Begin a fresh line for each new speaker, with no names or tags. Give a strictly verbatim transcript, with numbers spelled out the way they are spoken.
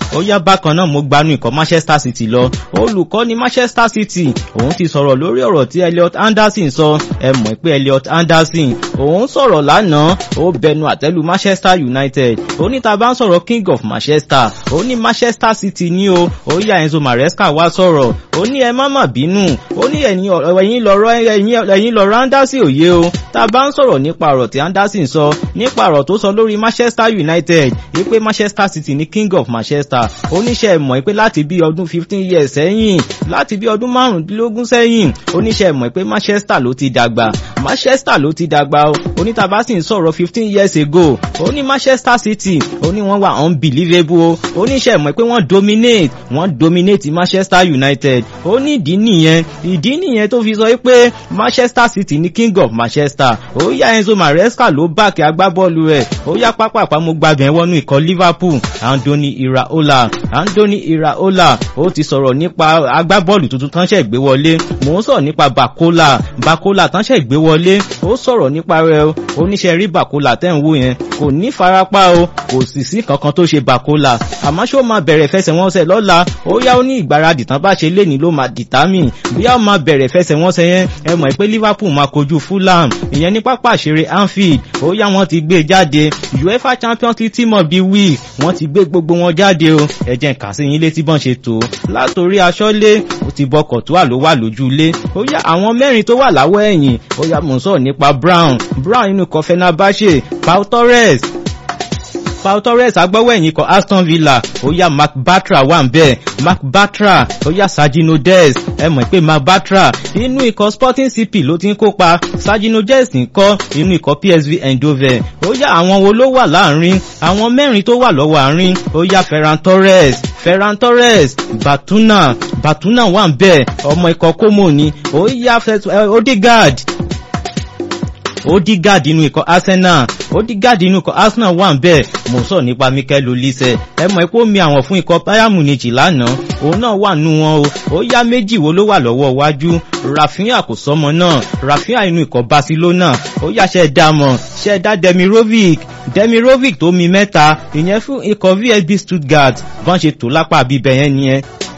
ó yá bákan náà mo gbanú ikọ̀ Manchester City lọ olùkọ́ni Manchester City òun ti sọ̀rọ̀ lórí ọ̀rọ̀ tí Elliot Anderson sọ ẹ mọ̀ pé Elliot Anderson òun sọ̀rọ̀ lánàá ó bẹnu àtẹ́lù Manchester United ó ní tá bá ń sọ̀rọ̀ king of Manchester ó ní Manchester City ní o ó yá Enzo Maresca wá sọ̀rọ̀ ó ní ẹ má mà bínú ó ní ẹ̀yin lọ́rọ̀ ẹ̀yin lọ́rọ̀ Anderson òye o tá bá ń sọ̀rọ̀ nípa ọ̀rọ̀ tí Anderson sọ nípa ọ̀rọ̀ tó sọ lórí Manchester United wípé Manchester City ní king of Manchester oníṣẹ́ mọ̀ pé láti bí ọdún fifteen years sẹ́yìn láti bí ọdún márùndínlógún sẹ́yìn oníṣẹ́ mọ̀ pé Manchester ló ti dàgbà Manchester ló ti dàgbà o onítàbá sì ń sọ̀rọ̀ fifteen years ago ó ní Manchester City ó ní wọ́n wà unbelievable o oníṣẹ́ mọ̀ pé wọ́n dominate wọ́n dominate Manchester United ó ní ìdí nìyẹn ìdí nìyẹn tó fi sọ pé Manchester City ní king of Manchester ó yá Enzo Maresca ló báàkì agbábọ́ọ̀lù rẹ̀ ó yá pápápá mo gbàgbẹ́ wọnú ikọ̀ Liverpool Andoni Iraola Andoni Iraola ó ti sọ̀rọ̀ nípa agbábọ́ọ̀lù tuntun tán ṣẹ̀ gbé wọlé mò ń sọ̀rọ̀ nípa Bakola Bakola tán ṣẹ̀ gbé wọlé ó sọ̀rọ̀ nípa rẹ̀ o oníṣẹ́ rí Bakola tẹ́ ń wò yẹn kò ní farapa o kò sì sí kankan tó ṣe Bakola àmọ́ ṣó máa bẹ̀rẹ̀ fẹsẹ̀wọnsẹ̀ lọ́la ó yá ó ní ìgbáradì tán bá ṣe léni ló máa determine bí a máa bẹ̀rẹ̀ fẹsẹ̀wọnsẹ̀ yẹn ẹ mọ̀ pé Liverpool máa kojú Fulham ìyẹn ní pápá ìṣeré Anfield ó yá wọ́n ti gbé jáde UEFA Champions League team of the week wọ́n ti gbé gbogbo wọn jáde o ẹ jẹ́ n kà sí yín létí bọ́n ṣe tó látòrí aṣọ́lé ó ti bọkọ̀ tó wà ló wà lójú ilé ó yá àwọn mẹ́rin tó wà láwọ̀ ẹ̀yìn ó yá mò ń sọ̀rọ̀ nípa Brown Brown inú ikọ̀ Fenerbahce Pau Torres Pau Torres agbọ́wọ́ ẹ̀yìn ikọ̀ Aston Villa ó yá Mark Bartra wà ń bẹ̀ Mark Bartra ó yá Sergino Dest ẹ mọ̀ pé Mark Bartra inú ikọ̀ Sporting C P ló ti ń kópa Sergino Dest ń kọ́ inú ikọ̀ P S V Eindhoven ó yá àwọn wo ló wà láàrin àwọn mẹ́rin tó wà lọ́wọ́ àárín ó yá Ferran Torres Ferran Torres Batuna Batuna wà ń bẹ̀ ọmọ ikọ̀ Como ni ó yá Odegaard Odegaard inú ikọ̀ Arsenal Odegaard inú ikọ̀ Arsenal wà ń bẹ̀ mo sọ nípa Mikel Olise ẹ mọ̀ pé ó mi àwọn fún ikọ̀ Bayern Munich lánàá òun náà wà nú wọn o ó yá méjì wo ló wà lọ́wọ́ wájú Rafinha kò sọmọ náà Rafinha inú ikọ̀ Barcelona ó yá ṣẹ̀dá mọ̀ ṣẹ̀dá Demirovic Demirovic tó mi mẹ́ta ìyẹn fún ikọ̀ V S B Stuttgart bọ́n ṣe tó lápá bíbẹ̀ yẹn nìyẹn